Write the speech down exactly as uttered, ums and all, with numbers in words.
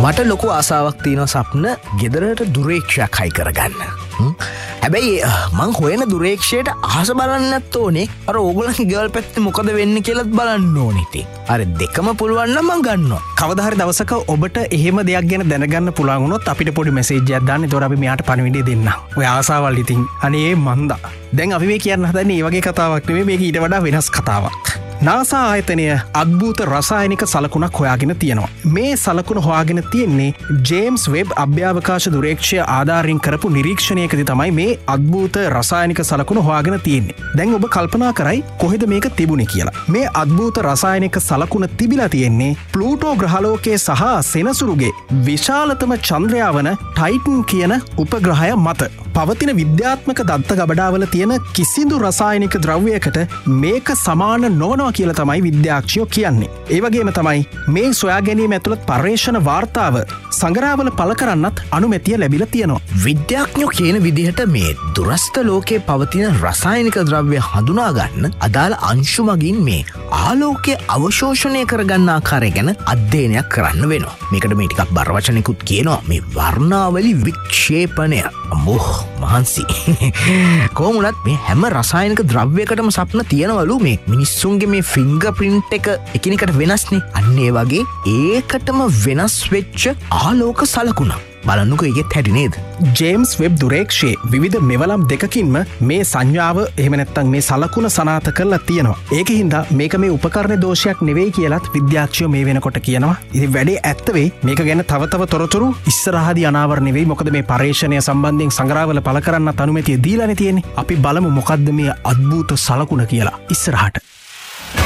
මට ලොකු ආසාවක් තියෙනවා සප්න ගෙදරට දුරේක්ෂයක් හයි කරගන්න. හැබැයි මං හොයන දුරේක්ෂයට අහස බලන්නත් ඕනේ අර ඕගොල්ලන්ගේ ගෙවල් පැත්තේ මොකද වෙන්නේ කියලාත් බලන්න ඕනේ ඉතින්. අර දෙකම පුළුවන් නම් මං ගන්නවා. කවදා හරි දවසක ඔබට එහෙම දෙයක් ගැන දැනගන්න පුළුවන් වුණොත් අපිට පොඩි මෙසේජ් එකක් දාන්න. ඒතකොට අපි මෙයාට පණිවිඩය දෙන්න. ඔය ආසාවල් ඉතින් අනේ මන්දා. දැන් අපි මේ කියන්න හදන්නේ මේ වගේ කතාවක් නෙමෙයි. මේක ඊට වඩා වෙනස් කතාවක්. නාසා ආයතනය අද්භූත රසායනික සලකුණක් හොයාගෙන තියෙනවා. මේ සලකුණ හොයාගෙන තියෙන්නේ ජේම්ස් වෙබ් අභ්‍යාවකාශ දුරේක්ෂය ආධාරයෙන් කරපු නිරීක්ෂණයකදී තමයි මේ අද්භූත රසායනික සලකුණ හොයාගෙන තියෙන්නේ. දැන් ඔබ කල්පනා කරයි කොහෙද මේක තිබුණේ කියලා. මේ අද්භූත රසායනික සලකුණ තිබිලා තියෙන්නේ ප්ලූටෝ ග්‍රහලෝකයේ සහ සෙනසුරුගේ විශාලතම චන්ද්‍රයා වන ටයිටන් කියන උපග්‍රහය මත. පවතින විද්‍යාත්මක දත්ත ගබඩාවල තියෙන කිසිදු රසායනික ද්‍රව්‍යයකට මේක සමාන නොවනවා කියලා තමයි විද්‍යාඥයෝ කියන්නේ. ඒ වගේම තමයි මේ සොයා ගැනීම ඇතුළත් පර්යේෂණ වාර්තාව සංග්‍රහවල පළ කරන්නත් අනුමැතිය ලැබිලා තියෙනවා. විද්‍යාඥයෝ කියන විදිහට මේ දුරස්ත ලෝකයේ පවතින රසායනික ද්‍රව්‍ය හඳුනා ගන්න අදාළ අංශු මගින් මේ ආලෝකය අවශෝෂණය කරගන්න ආකාරය ගැන අධ්‍යයනයක් කරන්න වෙනවා. මේකට මේ ටිකක් බර වචනිකුත් කියනවා මේ වර්ණාවලි වික්ෂේපණය. අම්මෝ මහන්සි. කොහොමුණත් මේ හැම රසායනික ද්‍රව්‍යයකටම සප්න තියෙනවලු මේ මිනිස්සුන්ගේ මේ ෆිංගර් ප්‍රින්ට් එක එකිනෙකට වෙනස්නේ. අන්න ඒ වගේ ඒකටම වෙනස් වෙච්ච ආලෝක සලකුණක්. බලන්නකෝ ඒකෙත් හැටි නේද? ජේම්ස් වෙබ් දුරේක්ෂයේ විවිධ මෙවලම් දෙකකින්ම මේ සංඥාව එහෙම නැත්නම් මේ සලකුණ සනාථ කරලා තියෙනවා. ඒකින් හින්දා මේක මේ උපකරණ දෝෂයක් නෙවෙයි කියලාත් විද්‍යාඥයෝ මේ වෙනකොට කියනවා. ඉතින් වැඩේ ඇත්ත වෙයි. මේක ගැන තව තව තොරතුරු ඉස්සරහදී අනාවරණය වෙයි. මොකද මේ පරීක්ෂණය සම්බන්ධයෙන් සංග්‍රහවල පළ කරන්නත් අනුමැතිය දීලානේ තියෙන්නේ. අපි බලමු මොකද්ද මේ අద్භූත සලකුණ කියලා ඉස්සරහට.